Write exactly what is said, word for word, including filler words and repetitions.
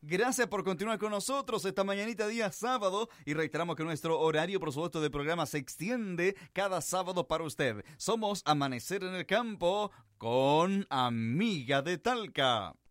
Gracias por continuar con nosotros esta mañanita día sábado y reiteramos que nuestro horario, por supuesto, de programa se extiende cada sábado para usted. Somos Amanecer en el Campo con Amiga de Talca.